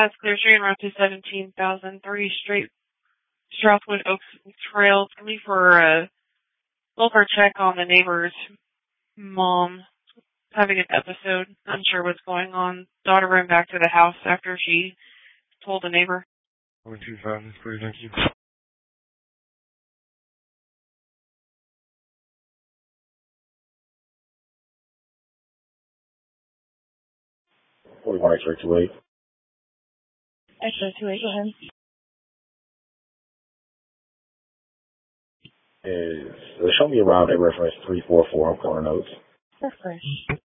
That's Clear Street and Route 217,003 Straight Strathwood Oaks Trail. It's going to be for a welfare check on the neighbor's mom having an episode. Unsure what's going on. Daughter ran back to the house after she told a neighbor. 125, please, thank you. X-ray 28. X-ray 28, go ahead. Show me around at reference 344 on corner notes. Reference.